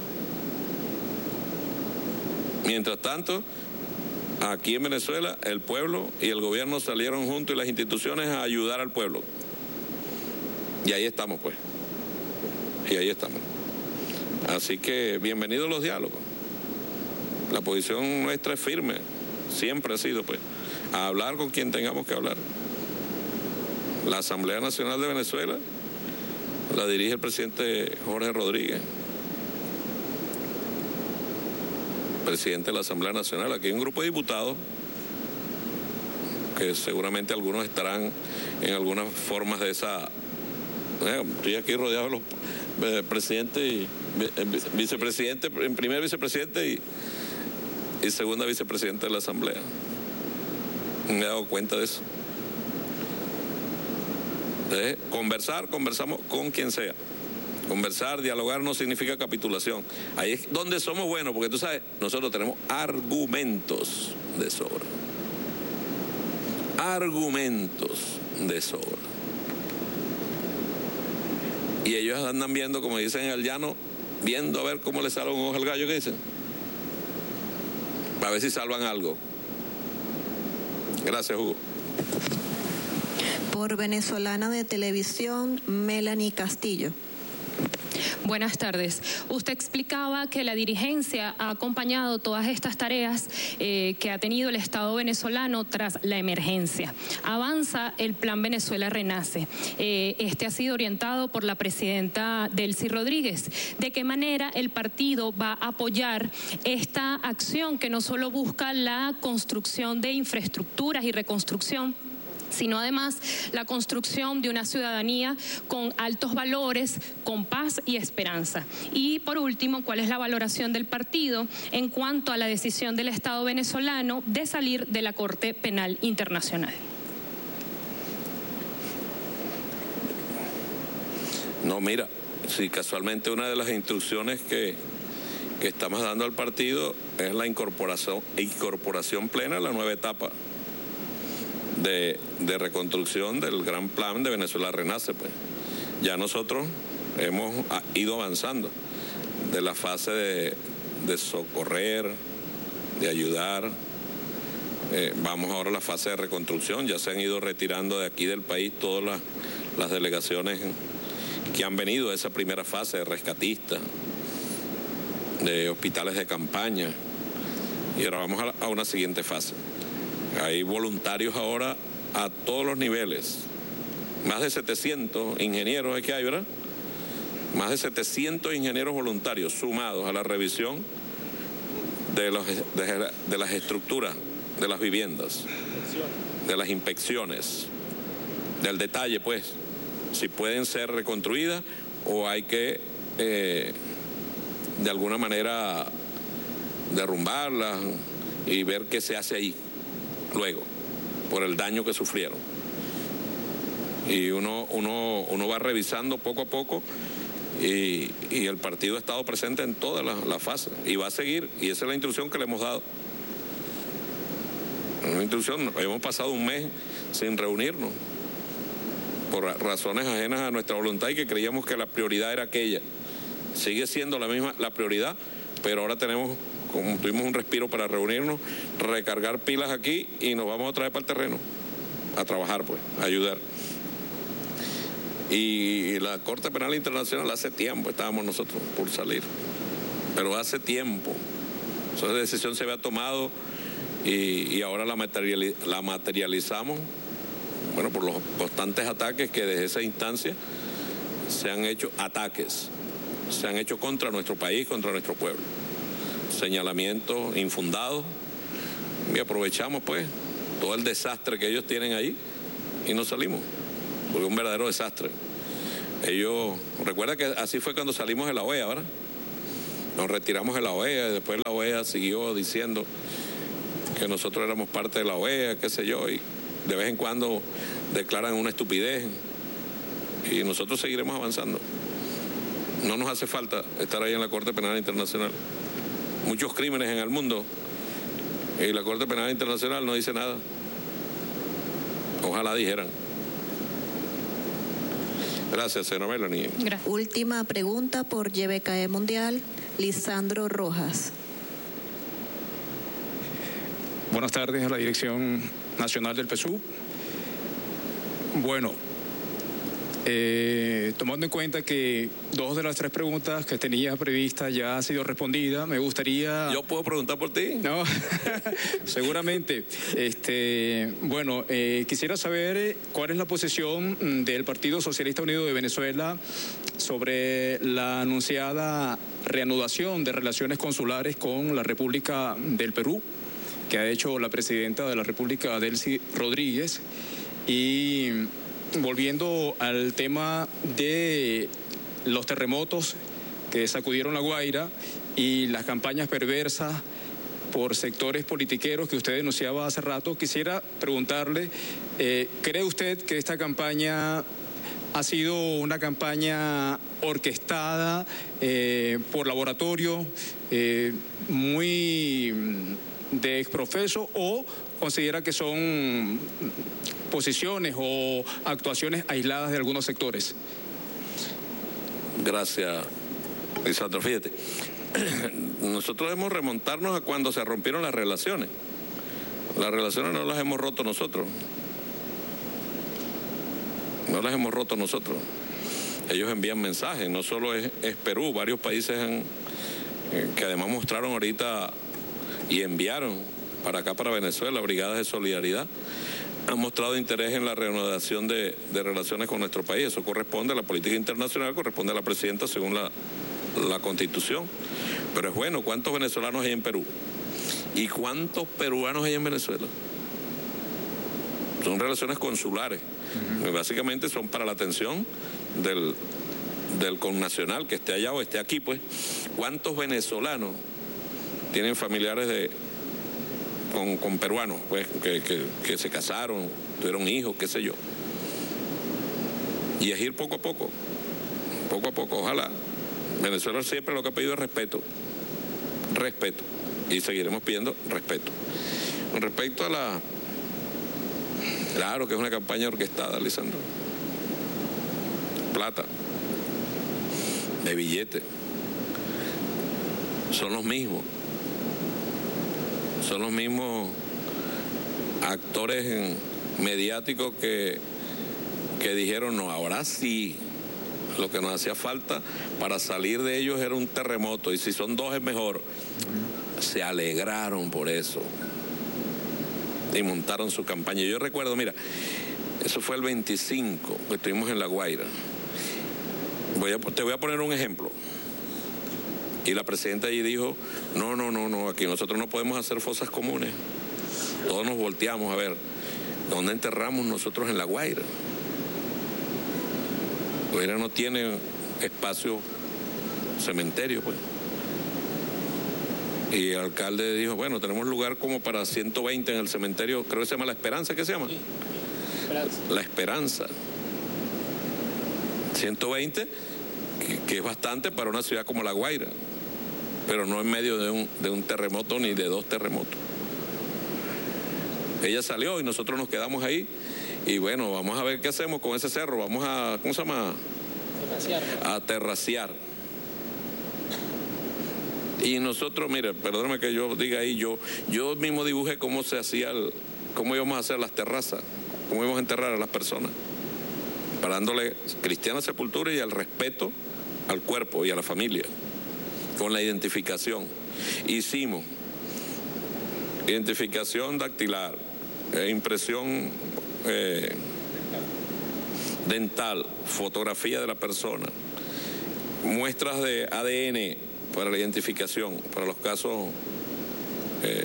Mientras tanto, aquí en Venezuela el pueblo y el gobierno salieron juntos y las instituciones a ayudar al pueblo. Y ahí estamos pues, y ahí estamos. Así que bienvenidos los diálogos. La posición nuestra es firme, siempre ha sido pues, a hablar con quien tengamos que hablar. La Asamblea Nacional de Venezuela la dirige el presidente Jorge Rodríguez, presidente de la Asamblea Nacional. Aquí hay un grupo de diputados que seguramente algunos estarán en algunas formas de esa... Eh, estoy aquí rodeado de los eh, presidentes y eh, vicepresidente, en primer vicepresidente y, y segunda vicepresidenta de la Asamblea. Me he dado cuenta de eso. De conversar, conversamos con quien sea. Conversar, dialogar no significa capitulación. Ahí es donde somos buenos, porque tú sabes, nosotros tenemos argumentos de sobra. Argumentos de sobra. Y ellos andan viendo, como dicen en el llano, viendo a ver cómo le sale un ojo al gallo, ¿qué dicen? Para ver si salvan algo. Gracias, Hugo. Por Venezolana de Televisión, Melanie Castillo. Buenas tardes. Usted explicaba que la dirigencia ha acompañado todas estas tareas eh, que ha tenido el Estado venezolano tras la emergencia. Avanza el Plan Venezuela Renace. Eh, este ha sido orientado por la presidenta Delcy Rodríguez. ¿De qué manera el partido va a apoyar esta acción que no solo busca la construcción de infraestructuras y reconstrucción, sino además la construcción de una ciudadanía con altos valores, con paz y esperanza? Y por último, ¿cuál es la valoración del partido en cuanto a la decisión del Estado venezolano de salir de la Corte Penal Internacional? No, mira, si casualmente una de las instrucciones que, que estamos dando al partido es la incorporación, incorporación plena a la nueva etapa De, de reconstrucción del gran plan de Venezuela Renace, pues. Ya nosotros hemos ido avanzando de la fase de, de socorrer, de ayudar. Eh, vamos ahora a la fase de reconstrucción. Ya se han ido retirando de aquí del país todas las, las delegaciones que han venido a esa primera fase de rescatistas, de hospitales de campaña. Y ahora vamos a, la, a una siguiente fase. Hay voluntarios ahora a todos los niveles. Más de setecientos ingenieros hay que hay, ¿verdad? Más de setecientos ingenieros voluntarios sumados a la revisión de, los, de, de las estructuras de las viviendas, de las inspecciones, del detalle, pues, si pueden ser reconstruidas o hay que, eh, de alguna manera, derrumbarlas y ver qué se hace ahí luego, por el daño que sufrieron. Y uno, uno, uno va revisando poco a poco y, y el partido ha estado presente en todas las la fases y va a seguir, y esa es la instrucción que le hemos dado. Una instrucción, hemos pasado un mes sin reunirnos por razones ajenas a nuestra voluntad y que creíamos que la prioridad era aquella. Sigue siendo la misma la prioridad, pero ahora tenemos, como tuvimos un respiro para reunirnos, recargar pilas aquí y nos vamos otra vez para el terreno a trabajar, pues, a ayudar. Y la Corte Penal Internacional hace tiempo estábamos nosotros por salir, pero hace tiempo esa decisión se había tomado y, y ahora la, materializ la materializamos, bueno, por los constantes ataques que desde esa instancia se han hecho ataques, se han hecho contra nuestro país, contra nuestro pueblo. Señalamientos infundados, y aprovechamos pues todo el desastre que ellos tienen ahí y nos salimos, porque es un verdadero desastre. Ellos, recuerda que así fue cuando salimos de la O E A, ¿verdad? Nos retiramos de la O E A y después la O E A siguió diciendo que nosotros éramos parte de la O E A, qué sé yo, y de vez en cuando declaran una estupidez y nosotros seguiremos avanzando. No nos hace falta estar ahí en la Corte Penal Internacional. Muchos crímenes en el mundo y la Corte Penal Internacional no dice nada. Ojalá dijeran. Gracias, señora Melanie. Gracias. Última pregunta por Y B K E Mundial, Lisandro Rojas. Buenas tardes a la Dirección Nacional del P S U. Bueno, eh, tomando en cuenta que dos de las tres preguntas que tenía previstas ya han sido respondidas, me gustaría... ¿Yo puedo preguntar por ti? No, seguramente. Este, bueno, eh, quisiera saber cuál es la posición del Partido Socialista Unido de Venezuela sobre la anunciada reanudación de relaciones consulares con la República del Perú, que ha hecho la presidenta de la República, Delcy Rodríguez. Y volviendo al tema de los terremotos que sacudieron La Guaira y las campañas perversas por sectores politiqueros que usted denunciaba hace rato, quisiera preguntarle, eh, ¿cree usted que esta campaña ha sido una campaña orquestada eh, por laboratorio, eh, muy de exprofeso, o considera que son posiciones o actuaciones aisladas de algunos sectores? Gracias, Lisandro. Fíjate, nosotros debemos remontarnos a cuando se rompieron las relaciones. Las relaciones no las hemos roto nosotros. No las hemos roto nosotros. Ellos envían mensajes, no solo es, es Perú, varios países han, eh, que además mostraron ahorita y enviaron para acá, para Venezuela, brigadas de solidaridad, han mostrado interés en la reanudación de, de relaciones con nuestro país. Eso corresponde a la política internacional, corresponde a la presidenta según la, la Constitución. Pero es bueno, ¿cuántos venezolanos hay en Perú? ¿Y cuántos peruanos hay en Venezuela? Son relaciones consulares. Uh-huh. Básicamente son para la atención del, del connacional que esté allá o esté aquí, pues. ¿Cuántos venezolanos tienen familiares de con, con peruanos, pues, que, que, que se casaron, tuvieron hijos, qué sé yo? Y es ir poco a poco, poco a poco, ojalá. Venezuela siempre lo que ha pedido es respeto, respeto, y seguiremos pidiendo respeto. Con respecto a la... Claro que es una campaña orquestada, Lisandro. Plata, de billete, son los mismos. Son los mismos actores mediáticos que, que dijeron, no, ahora sí, lo que nos hacía falta para salir de ellos era un terremoto, y si son dos es mejor. Se alegraron por eso y montaron su campaña. Yo recuerdo, mira, eso fue el veinticinco, que estuvimos en La Guaira. Voy a, te voy a poner un ejemplo. Y la presidenta allí dijo, no, no, no, no, aquí nosotros no podemos hacer fosas comunes. Todos nos volteamos a ver, ¿dónde enterramos nosotros en La Guaira? La Guaira no tiene espacio, cementerio, pues. Y el alcalde dijo, bueno, tenemos lugar como para ciento veinte en el cementerio, creo que se llama La Esperanza, ¿qué se llama? Sí. Esperanza. La Esperanza. ciento veinte, que, que es bastante para una ciudad como La Guaira, pero no en medio de un, de un terremoto ni de dos terremotos. Ella salió y nosotros nos quedamos ahí, y bueno, vamos a ver qué hacemos con ese cerro, vamos a, ¿cómo se llama? Terraciar. A terraciar. Y nosotros, mire, perdóname que yo diga ahí, yo, yo mismo dibujé cómo se hacía, el, cómo íbamos a hacer las terrazas, cómo íbamos a enterrar a las personas, para dándole cristiana sepultura y el respeto al cuerpo y a la familia, con la identificación. Hicimos identificación dactilar, eh, impresión eh, dental, fotografía de la persona, muestras de A D N para la identificación, para los casos eh,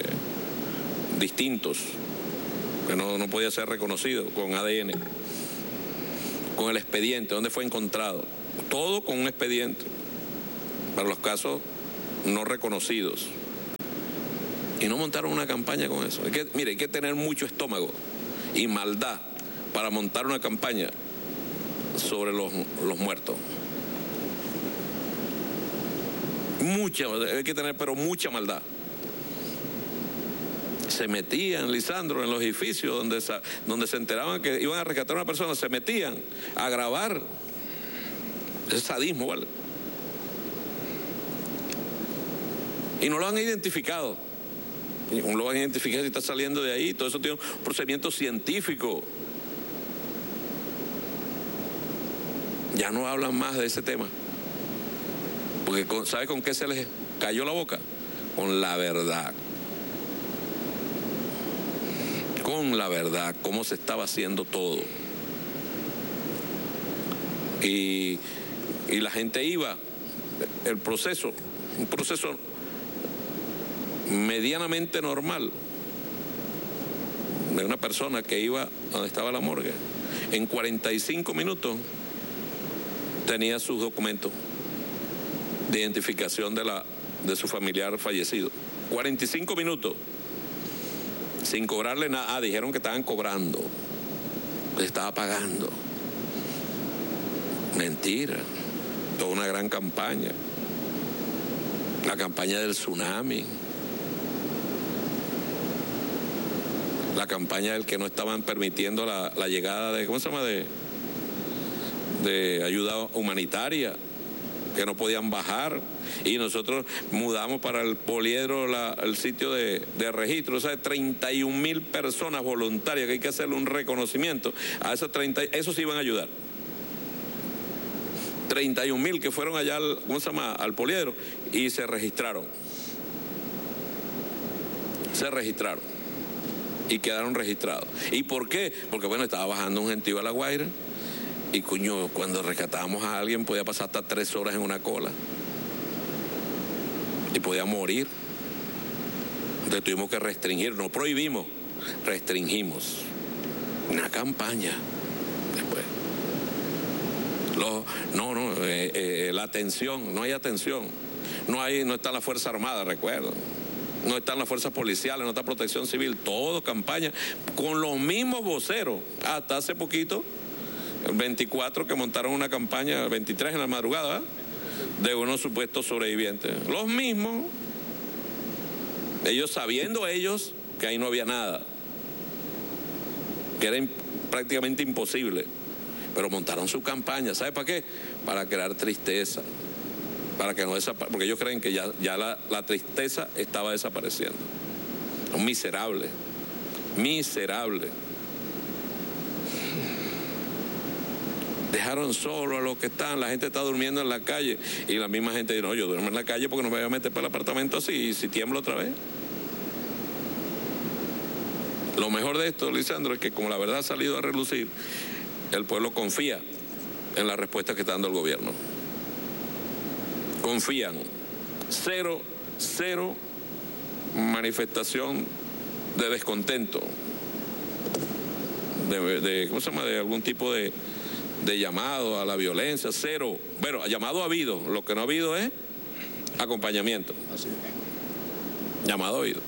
distintos, que no, no podía ser reconocido con A D N. con el expediente, dónde fue encontrado. Todo con un expediente, para los casos no reconocidos. Y no montaron una campaña con eso. Hay que, mire, hay que tener mucho estómago y maldad para montar una campaña sobre los, los muertos. Mucha, hay que tener, pero mucha maldad. Se metían, Lisandro, en los edificios donde, donde se enteraban que iban a rescatar a una persona, se metían a grabar. Es sadismo, ¿vale? Y no lo han identificado. No lo van a identificar si está saliendo de ahí. Todo eso tiene un procedimiento científico. Ya no hablan más de ese tema. Porque ¿sabe con qué se les cayó la boca? Con la verdad. Con la verdad, cómo se estaba haciendo todo. Y, y la gente iba, el proceso, un proceso medianamente normal de una persona que iba donde estaba la morgue. En cuarenta y cinco minutos tenía sus documentos de identificación de, la, de su familiar fallecido. cuarenta y cinco minutos. Sin cobrarle nada. Ah, dijeron que estaban cobrando. Le estaba pagando. Mentira. Toda una gran campaña. La campaña del tsunami. La campaña del que no estaban permitiendo la, la llegada de, ¿cómo se llama? De, de ayuda humanitaria, que no podían bajar, y nosotros mudamos para el Poliedro la, el sitio de, de registro. O sea, treinta y un mil personas voluntarias que hay que hacerle un reconocimiento a esos treinta, esos sí iban a ayudar. treinta y un mil que fueron allá al, ¿cómo se llama? Al Poliedro y se registraron. Se registraron y quedaron registrados. ¿Y por qué? Porque bueno, estaba bajando un gentío a La Guaira. Y coño, cuando rescatábamos a alguien podía pasar hasta tres horas en una cola. Y podía morir. Entonces tuvimos que restringir, no prohibimos, restringimos. Una campaña. Después. Los, no, no, eh, eh, la atención, no hay atención. No hay, no está la Fuerza Armada, recuerdo. No están las fuerzas policiales, no está Protección Civil, todo campaña con los mismos voceros. Hasta hace poquito, el veinticuatro, que montaron una campaña, el veintitrés en la madrugada, de unos supuestos sobrevivientes. Los mismos, ellos sabiendo ellos que ahí no había nada, que era imp- prácticamente imposible, pero montaron su campaña. ¿Sabe para qué? Para crear tristeza, para que no desaparezca, porque ellos creen que ya, ya la, la tristeza estaba desapareciendo. Son miserables, miserables. Dejaron solo a los que están, la gente está durmiendo en la calle y la misma gente dice, no, yo duermo en la calle porque no me voy a meter para el apartamento así y si tiemblo otra vez. Lo mejor de esto, Lisandro, es que como la verdad ha salido a relucir, el pueblo confía en la respuesta que está dando el gobierno. Confían. Cero, cero manifestación de descontento, de, de ¿cómo se llama? De algún tipo de de llamado a la violencia, cero. Bueno, llamado ha habido, lo que no ha habido es acompañamiento. Así es. Llamado ha habido.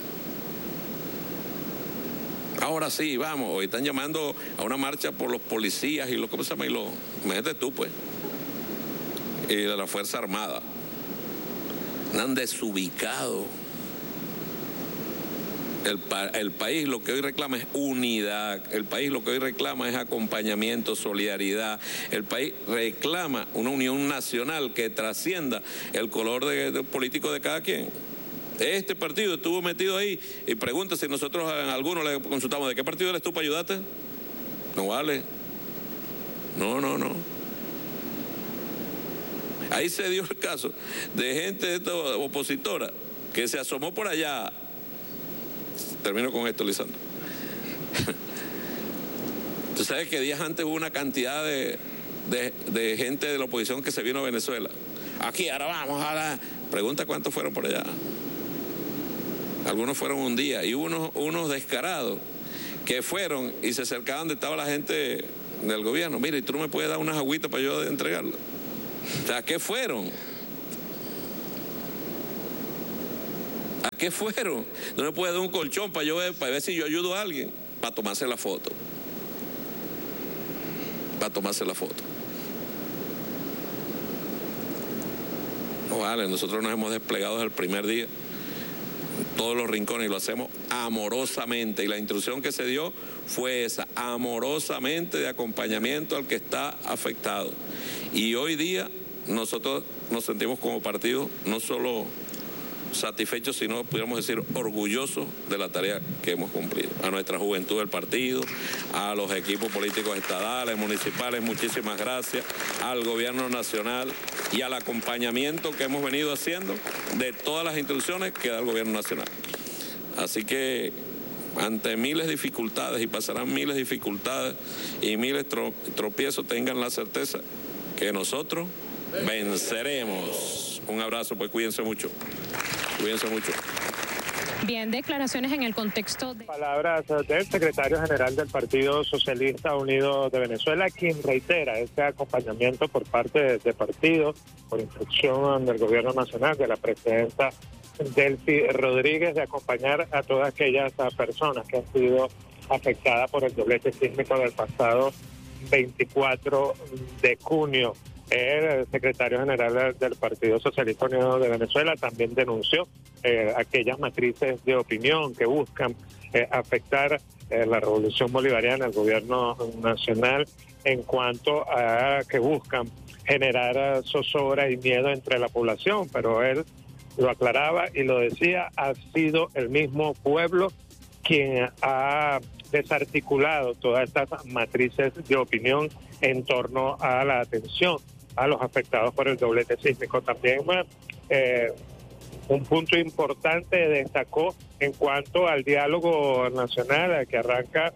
Ahora sí, vamos, hoy están llamando a una marcha por los policías y lo, ¿cómo se llama? Y lo, imagínate tú, pues, y de la Fuerza Armada. Andan desubicados. El, pa el país lo que hoy reclama es unidad, el país lo que hoy reclama es acompañamiento, solidaridad, el país reclama una unión nacional que trascienda el color de, de político de cada quien. Este partido estuvo metido ahí y pregunta si nosotros a algunos le consultamos ¿de qué partido eres tú para ayudarte? No vale. No, no, no. Ahí se dio el caso de gente de esta opositora que se asomó por allá. Termino con esto, Lisandro. Tú sabes que días antes hubo una cantidad de, de, de gente de la oposición que se vino a Venezuela. Aquí, ahora vamos, ahora. Pregunta cuántos fueron por allá. Algunos fueron un día. Y hubo unos, unos descarados que fueron y se acercaban donde estaba la gente del gobierno. Mira, ¿y tú no me puedes dar unas agüitas para yo entregarlas? O sea, ¿a qué fueron? ¿A qué fueron? No me puede dar un colchón para yo ver, para ver si yo ayudo a alguien, para tomarse la foto. Para tomarse la foto. No vale, nosotros nos hemos desplegado desde el primer día en todos los rincones y lo hacemos amorosamente. Y la instrucción que se dio fue esa, amorosamente, de acompañamiento al que está afectado. Y hoy día nosotros nos sentimos como partido no solo satisfechos, sino, pudiéramos decir, orgullosos de la tarea que hemos cumplido. A nuestra juventud del partido, a los equipos políticos estadales, municipales, muchísimas gracias, al gobierno nacional y al acompañamiento que hemos venido haciendo de todas las instrucciones que da el gobierno nacional. Así que, ante miles de dificultades, y pasarán miles de dificultades y miles de tropiezos, tengan la certeza que nosotros venceremos. Un abrazo, pues cuídense mucho. Cuídense mucho. Bien, declaraciones en el contexto de... Palabras del secretario general del Partido Socialista Unido de Venezuela, quien reitera este acompañamiento por parte de, de partido, por instrucción del gobierno nacional, de la presidenta Delcy Rodríguez, de acompañar a todas aquellas personas que han sido afectadas por el doblete sísmico del pasado veinticuatro de junio. El secretario general del Partido Socialista Unido de Venezuela también denunció eh, aquellas matrices de opinión que buscan eh, afectar eh, la revolución bolivariana, el gobierno nacional, en cuanto a que buscan generar zozobra y miedo entre la población, pero él lo aclaraba y lo decía, ha sido el mismo pueblo quien ha desarticulado todas estas matrices de opinión en torno a la atención a los afectados por el doblete sísmico. También eh, un punto importante destacó en cuanto al diálogo nacional que arranca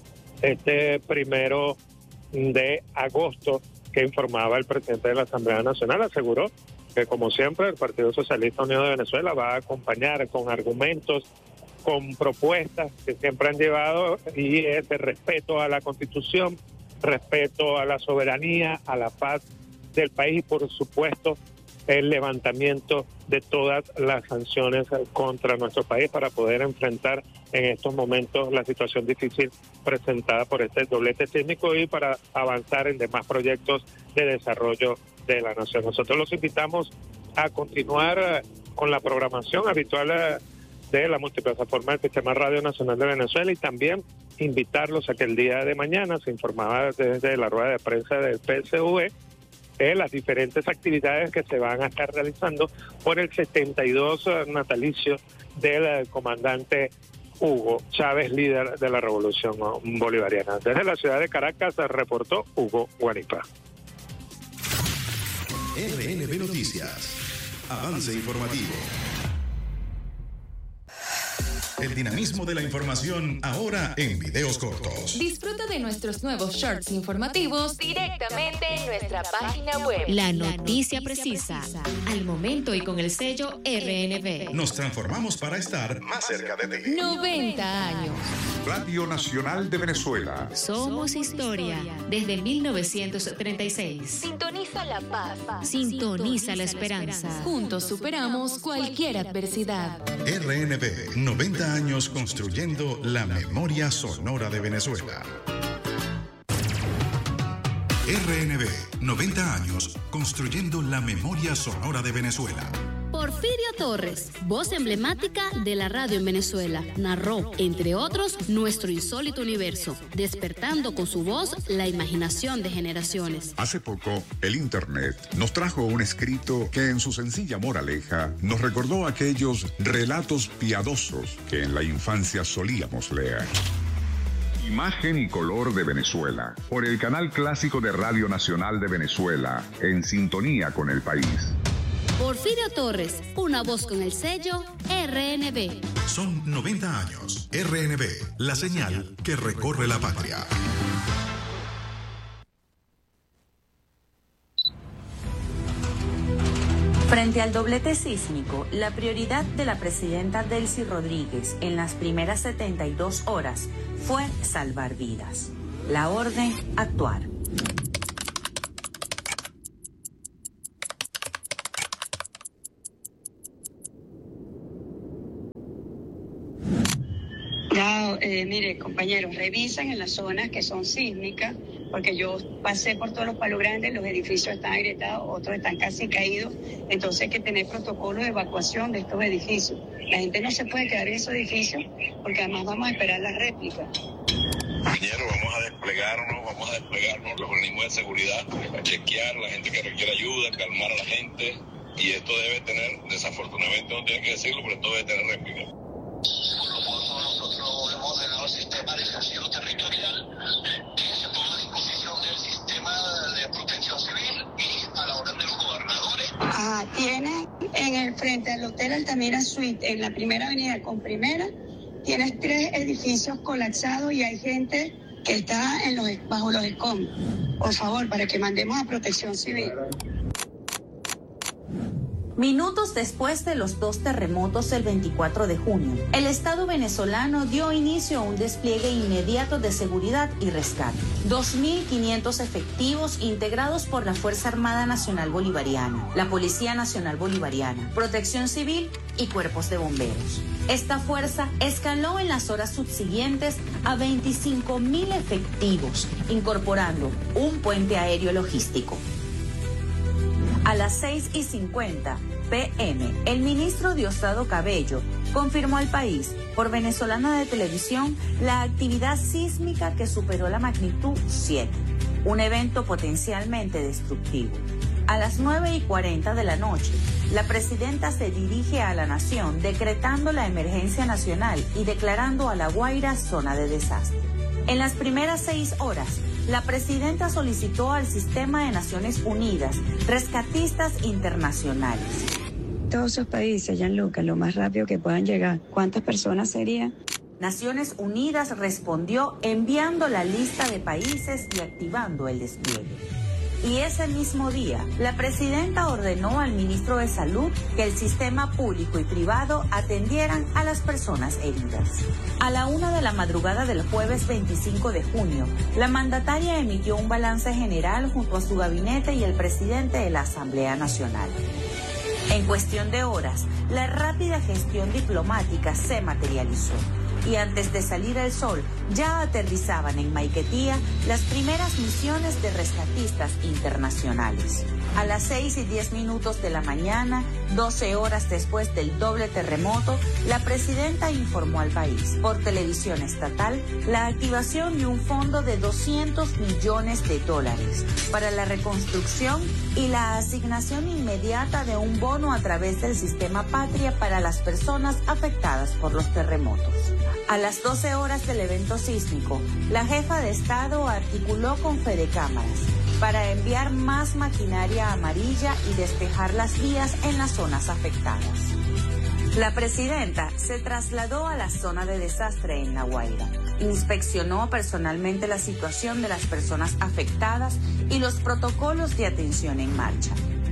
este primero de agosto, que informaba el presidente de la Asamblea Nacional. Aseguró que, como siempre, el Partido Socialista Unido de Venezuela va a acompañar con argumentos, con propuestas que siempre han llevado, y es de respeto a la Constitución, respeto a la soberanía, a la paz del país y, por supuesto, el levantamiento de todas las sanciones contra nuestro país para poder enfrentar en estos momentos la situación difícil presentada por este doblete sísmico y para avanzar en demás proyectos de desarrollo de la nación. Nosotros los invitamos a continuar con la programación habitual de la multiplataforma del Sistema Radio Nacional de Venezuela, y también invitarlos a que el día de mañana se informaba desde la rueda de prensa del P S V Eh, las diferentes actividades que se van a estar realizando por el setenta y dos natalicio del eh, comandante Hugo Chávez, líder de la Revolución Bolivariana. Desde la ciudad de Caracas reportó Hugo Guanipa. R N B Noticias. Avance informativo. El dinamismo de la información ahora en videos cortos. Disfruta de nuestros nuevos shorts informativos directamente en nuestra página web. La noticia precisa, al momento y con el sello R N B. Nos transformamos para estar más cerca de ti. noventa años. Radio Nacional de Venezuela. Somos historia desde mil novecientos treinta y seis. Sintoniza la paz. Sintoniza la esperanza. Juntos superamos cualquier adversidad. R N B, noventa años construyendo la memoria sonora de Venezuela. R N B, noventa años construyendo la memoria sonora de Venezuela. Porfirio Torres, voz emblemática de la radio en Venezuela, narró, entre otros, nuestro insólito universo, despertando con su voz la imaginación de generaciones. Hace poco, el Internet nos trajo un escrito que, en su sencilla moraleja, nos recordó aquellos relatos piadosos que en la infancia solíamos leer. Imagen y color de Venezuela, por el canal clásico de Radio Nacional de Venezuela, en sintonía con el país. Porfirio Torres, una voz con el sello R N B. Son noventa años. R N B, la señal que recorre la patria. Frente al doblete sísmico, la prioridad de la presidenta Delcy Rodríguez en las primeras setenta y dos horas fue salvar vidas. La orden, actuar. No, eh, mire, compañeros, revisan en las zonas que son sísmicas, porque yo pasé por todos los palos grandes, los edificios están agrietados, otros están casi caídos, entonces hay que tener protocolo de evacuación de estos edificios. La gente no se puede quedar en esos edificios, porque además vamos a esperar las réplicas. Compañeros, vamos a desplegarnos, vamos a desplegarnos los organismos de seguridad, a chequear a la gente que requiere ayuda, calmar a la gente, y esto debe tener, desafortunadamente no tiene que decirlo, pero esto debe tener réplica. Sistema defensivo territorial que se ponga a disposición del sistema de protección civil y a la orden de los gobernadores. Ah, tiene en el frente al Hotel Altamira Suite, en la primera avenida con primera, tienes tres edificios colapsados y hay gente que está en los, bajo los escombros. Por favor, para que mandemos a protección civil. Minutos después de los dos terremotos el veinticuatro de junio, el Estado venezolano dio inicio a un despliegue inmediato de seguridad y rescate. dos mil quinientos efectivos integrados por la Fuerza Armada Nacional Bolivariana, la Policía Nacional Bolivariana, Protección Civil y cuerpos de bomberos. Esta fuerza escaló en las horas subsiguientes a veinticinco mil efectivos, incorporando un puente aéreo logístico. A las seis y cincuenta pe eme, el ministro Diosdado Cabello confirmó al país, por Venezolana de Televisión, la actividad sísmica que superó la magnitud siete, un evento potencialmente destructivo. A las nueve y cuarenta de la noche, la presidenta se dirige a la nación decretando la emergencia nacional y declarando a La Guaira zona de desastre. En las primeras seis horas, la presidenta solicitó al Sistema de Naciones Unidas rescatistas internacionales. Todos esos países, Gianluca, lo más rápido que puedan llegar. ¿Cuántas personas serían? Naciones Unidas respondió enviando la lista de países y activando el despliegue. Y ese mismo día, la presidenta ordenó al ministro de Salud que el sistema público y privado atendieran a las personas heridas. A la una de la madrugada del jueves veinticinco de junio, la mandataria emitió un balance general junto a su gabinete y el presidente de la Asamblea Nacional. En cuestión de horas, la rápida gestión diplomática se materializó. Y antes de salir el sol, ya aterrizaban en Maiquetía las primeras misiones de rescatistas internacionales. A las seis y diez minutos de la mañana, doce horas después del doble terremoto, la presidenta informó al país, por televisión estatal, la activación de un fondo de doscientos millones de dólares para la reconstrucción y la asignación inmediata de un bono a través del sistema Patria para las personas afectadas por los terremotos. A las doce horas del evento sísmico, la jefa de Estado articuló con Fedecámaras para enviar más maquinaria amarilla y despejar las vías en las zonas afectadas. La presidenta se trasladó a la zona de desastre en La Guaira. Inspeccionó personalmente la situación de las personas afectadas y los protocolos de atención en marcha.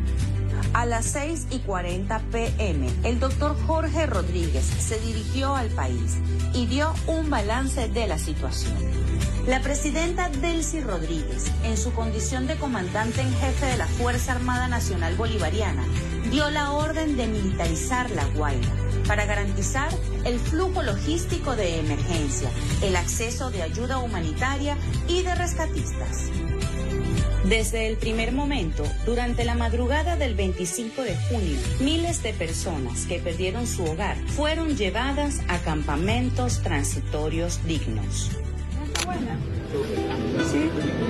A las seis y cuarenta pe eme, el doctor Jorge Rodríguez se dirigió al país y dio un balance de la situación. La presidenta Delcy Rodríguez, en su condición de comandante en jefe de la Fuerza Armada Nacional Bolivariana, dio la orden de militarizar La Guaira para garantizar el flujo logístico de emergencia, el acceso de ayuda humanitaria y de rescatistas. Desde el primer momento, durante la madrugada del veinticinco de junio, miles de personas que perdieron su hogar fueron llevadas a campamentos transitorios dignos. ¿Está buena? Sí.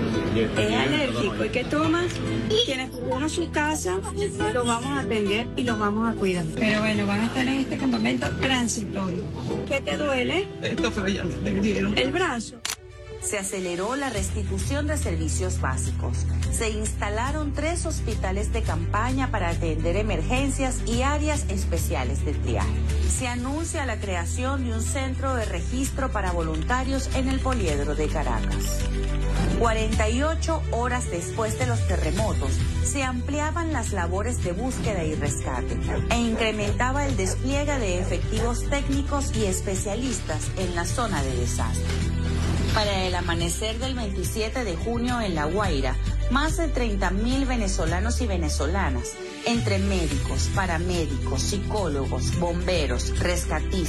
Es alérgico. ¿Y qué tomas? Quienes perdieron su casa, los vamos a atender y los vamos a cuidar. Pero bueno, van a estar en este campamento transitorio. ¿Qué te duele? Esto fue ya me dieron. El brazo. Se aceleró la restitución de servicios básicos. Se instalaron tres hospitales de campaña para atender emergencias y áreas especiales de triaje. Se anuncia la creación de un centro de registro para voluntarios en el Poliedro de Caracas. cuarenta y ocho horas después de los terremotos, se ampliaban las labores de búsqueda y rescate e incrementaba el despliegue de efectivos técnicos y especialistas en la zona de desastre. Para el amanecer del veintisiete de junio en La Guaira, más de treinta mil venezolanos y venezolanas, entre médicos, paramédicos, psicólogos, bomberos, rescatistas,